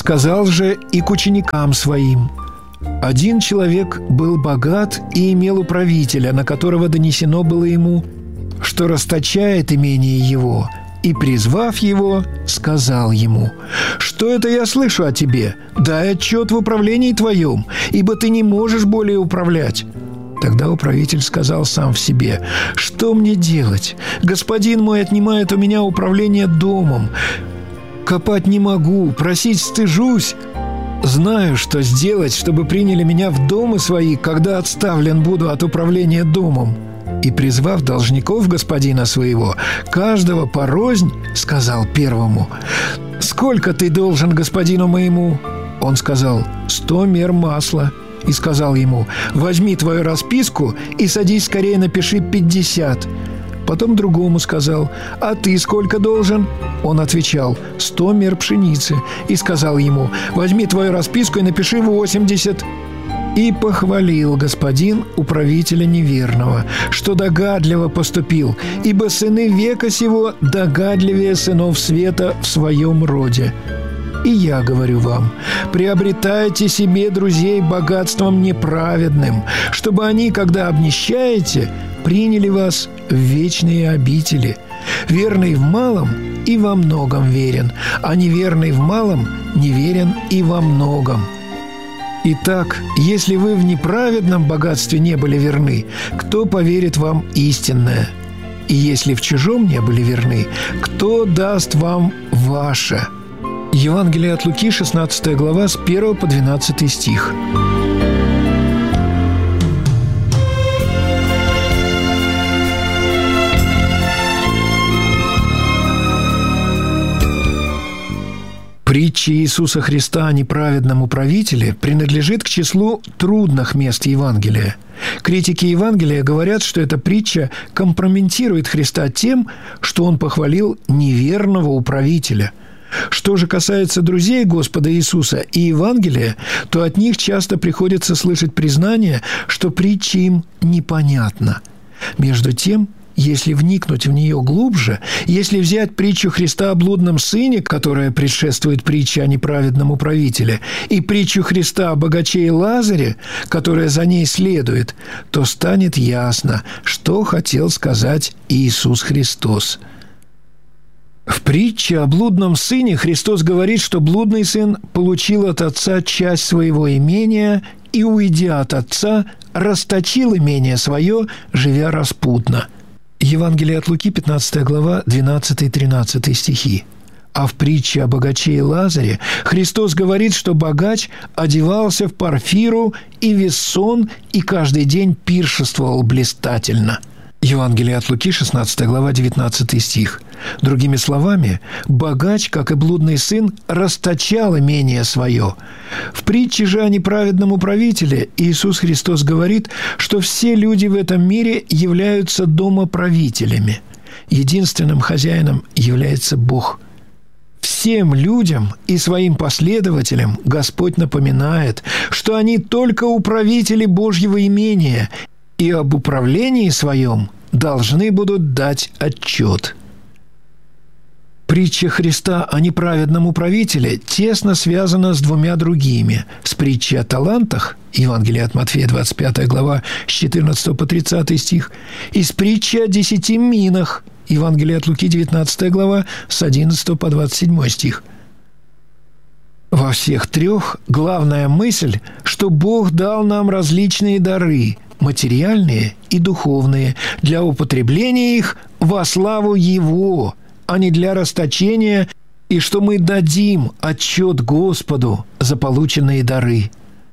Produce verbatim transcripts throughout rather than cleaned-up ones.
Сказал же и к ученикам своим: один человек был богат и имел управителя, на которого донесено было ему, что расточает имение его, и, призвав его, сказал ему: «Что это я слышу о тебе? Дай отчет в управлении твоем, ибо ты не можешь более управлять». Тогда управитель сказал сам в себе: «Что мне делать? Господин мой отнимает у меня управление домом. Копать не могу, просить стыжусь. Знаю, что сделать, чтобы приняли меня в домы свои, когда отставлен буду от управления домом». И, призвав должников господина своего, каждого порознь, сказал первому: «Сколько ты должен господину моему?» Он сказал: «Сто мер масла». И сказал ему: «Возьми твою расписку и садись скорее, напиши пятьдесят». Потом другому сказал: «А ты сколько должен?» Он отвечал: «Сто мер пшеницы». И сказал ему: «Возьми твою расписку и напиши восемьдесят». И похвалил господин управителя неверного, что догадливо поступил, ибо сыны века сего догадливее сынов света в своем роде. И я говорю вам: приобретайте себе друзей богатством неправедным, чтобы они, когда обнищаете, приняли вас в вечные обители. Верный в малом и во многом верен, а неверный в малом неверен и во многом. Итак, если вы в неправедном богатстве не были верны, кто поверит вам истинное? И если в чужом не были верны, кто даст вам ваше?» Евангелие от Луки, шестнадцатая глава, с первого по двенадцатый стих. Притча Иисуса Христа о неправедном управителе принадлежит к числу трудных мест Евангелия. Критики Евангелия говорят, что эта притча компрометирует Христа тем, что Он похвалил неверного управителя. Что же касается друзей Господа Иисуса и Евангелия, то от них часто приходится слышать признание, что притча им непонятна. Между тем, если вникнуть в нее глубже, если взять притчу Христа о блудном сыне, которая предшествует притче о неправедном управителе, и притчу Христа о богаче и Лазаре, которая за ней следует, то станет ясно, что хотел сказать Иисус Христос. В притче о блудном сыне Христос говорит, что блудный сын получил от отца часть своего имения и, уйдя от отца, расточил имение свое, живя распутно. Евангелие от Луки, пятнадцатая глава, двенадцатый-тринадцатый стихи. А в притче о богаче и Лазаре Христос говорит, что богач одевался в парфиру и вессон и каждый день пиршествовал блистательно. Евангелие от Луки, шестнадцатая глава, девятнадцатый стих. Другими словами, богач, как и блудный сын, расточал имение свое. В притче же о неправедном управителе Иисус Христос говорит, что все люди в этом мире являются домоправителями. Единственным хозяином является Бог. Всем людям и своим последователям Господь напоминает, что они только управители Божьего имения и об управлении своем должны будут дать отчет. Притча Христа о неправедном управителе тесно связана с двумя другими. С притчей о талантах, Евангелие от Матфея, двадцать пятая глава, с четырнадцатого по тридцатый стих, и с притчей о десяти минах, Евангелие от Луки, девятнадцатая глава, с одиннадцатого по двадцать седьмой стих. Во всех трех главная мысль, что Бог дал нам различные дары – материальные и духовные, для употребления их во славу Его, а не для расточения, и что мы дадим отчет Господу за полученные дары.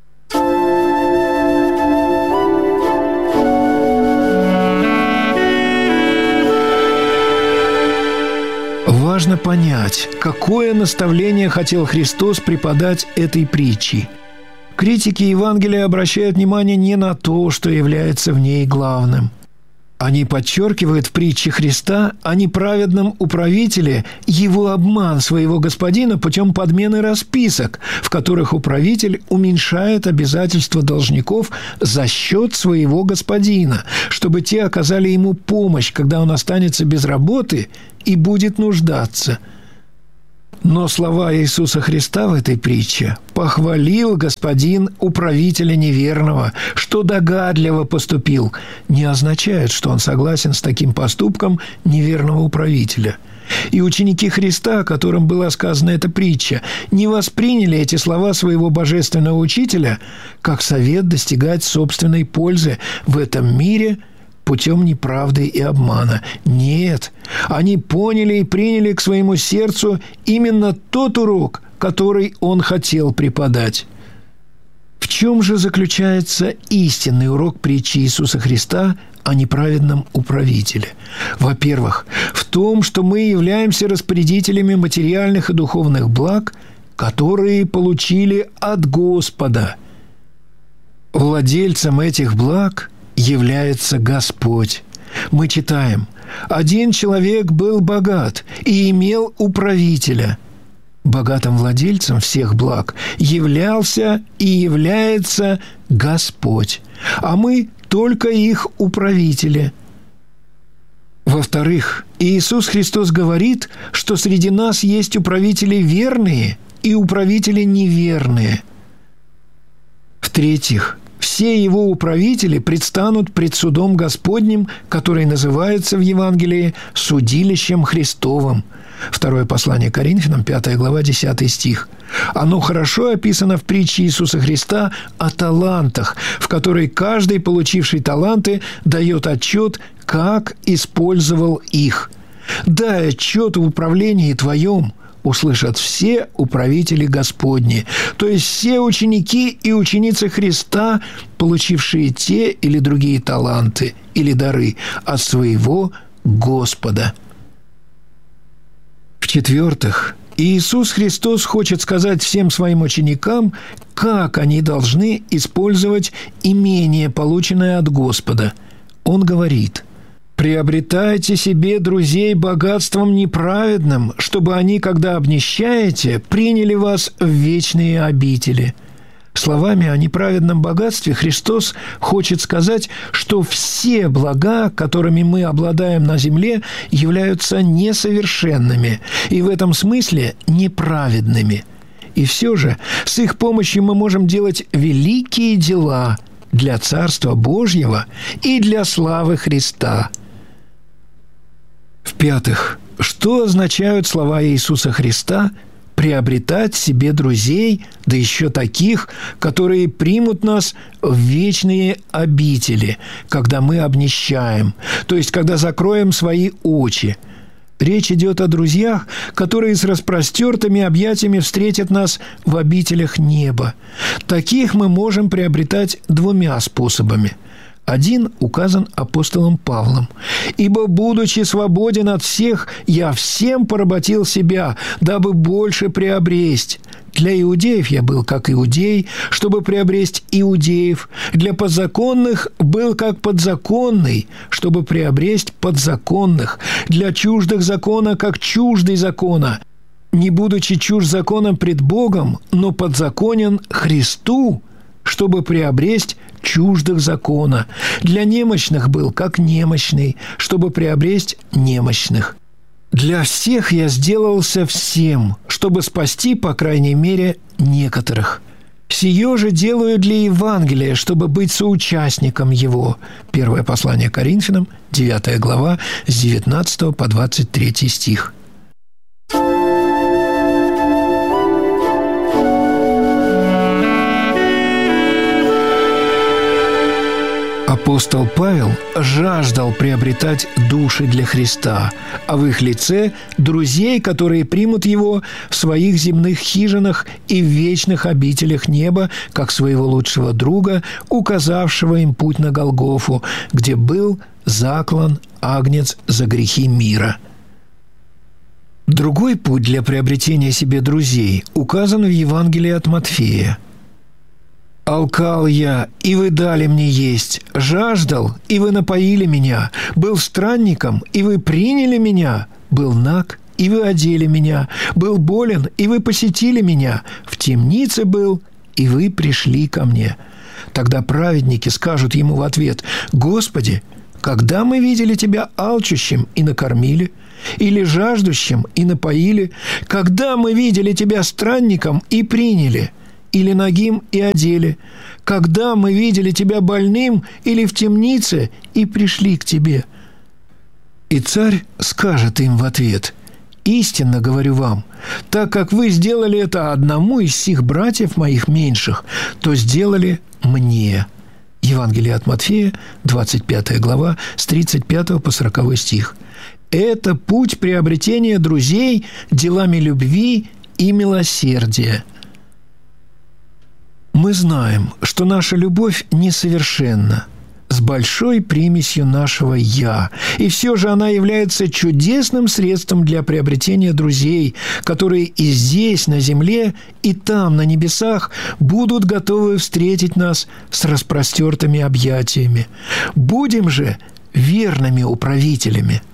Важно понять, какое наставление хотел Христос преподать этой притчей. Критики Евангелия обращают внимание не на то, что является в ней главным. Они подчеркивают в притче Христа о неправедном управителе его обман своего господина путем подмены расписок, в которых управитель уменьшает обязательства должников за счет своего господина, чтобы те оказали ему помощь, когда он останется без работы и будет нуждаться. Но слова Иисуса Христа в этой притче «похвалил господин управителя неверного, что догадливо поступил» не означает, что он согласен с таким поступком неверного управителя. И ученики Христа, которым была сказана эта притча, не восприняли эти слова своего божественного учителя как совет достигать собственной пользы в этом мире путем неправды и обмана. Нет, они поняли и приняли к своему сердцу именно тот урок, который он хотел преподать. В чем же заключается истинный урок притчи Иисуса Христа о неправедном управителе? Во-первых, в том, что мы являемся распорядителями материальных и духовных благ, которые получили от Господа. Владельцем этих благ является Господь. Мы читаем: «Один человек был богат и имел управителя». Богатым владельцем всех благ являлся и является Господь, а мы только их управители. Во-вторых, Иисус Христос говорит, что среди нас есть управители верные и управители неверные. В-третьих, все его управители предстанут пред судом Господним, который называется в Евангелии судилищем Христовым. Второе послание Коринфянам, пятая глава, десятый стих. Оно хорошо описано в притче Иисуса Христа о талантах, в которой каждый, получивший таланты, дает отчет, как использовал их. «Дай отчет в управлении твоем», услышат все управители Господни, то есть все ученики и ученицы Христа, получившие те или другие таланты или дары от своего Господа. В-четвертых, Иисус Христос хочет сказать всем своим ученикам, как они должны использовать имение, полученное от Господа. Он говорит: «Приобретайте себе друзей богатством неправедным, чтобы они, когда обнищаете, приняли вас в вечные обители». Словами о неправедном богатстве Христос хочет сказать, что все блага, которыми мы обладаем на земле, являются несовершенными и в этом смысле неправедными. И все же с их помощью мы можем делать великие дела для Царства Божьего и для славы Христа. В-пятых, что означают слова Иисуса Христа приобретать себе друзей, да еще таких, которые примут нас в вечные обители, когда мы обнищаем, то есть когда закроем свои очи? Речь идет о друзьях, которые с распростертыми объятиями встретят нас в обителях неба. Таких мы можем приобретать двумя способами. Один указан апостолом Павлом. «Ибо, будучи свободен от всех, я всем поработил себя, дабы больше приобресть. Для иудеев я был как иудей, чтобы приобресть иудеев. Для подзаконных был как подзаконный, чтобы приобресть подзаконных. Для чуждых закона как чуждый закона, не будучи чужд законом пред Богом, но подзаконен Христу, чтобы приобресть чуждых закона. Для немощных был как немощный, чтобы приобресть немощных. Для всех я сделался всем, чтобы спасти, по крайней мере, некоторых. Сие же делаю для Евангелия, чтобы быть соучастником его». Первое послание Коринфянам, девятая глава, с девятнадцатого по двадцать третий стих. Апостол Павел жаждал приобретать души для Христа, а в их лице – друзей, которые примут его в своих земных хижинах и в вечных обителях неба, как своего лучшего друга, указавшего им путь на Голгофу, где был заклан агнец за грехи мира. Другой путь для приобретения себе друзей указан в Евангелии от Матфея. «Алкал я, и вы дали мне есть, жаждал, и вы напоили меня, был странником, и вы приняли меня, был наг, и вы одели меня, был болен, и вы посетили меня, в темнице был, и вы пришли ко мне». Тогда праведники скажут ему в ответ: «Господи, когда мы видели Тебя алчущим и накормили, или жаждущим и напоили? Когда мы видели тебя странником и приняли, или нагим и одели? Когда мы видели тебя больным или в темнице и пришли к тебе?» И царь скажет им в ответ: «Истинно говорю вам, так как вы сделали это одному из сих братьев моих меньших, то сделали мне». Евангелие от Матфея, двадцать пятая глава, с тридцать пятого по сороковой стих. Это путь приобретения друзей делами любви и милосердия. Мы знаем, что наша любовь несовершенна, с большой примесью нашего «я», и все же она является чудесным средством для приобретения друзей, которые и здесь, на земле, и там, на небесах, будут готовы встретить нас с распростертыми объятиями. Будем же верными управителями.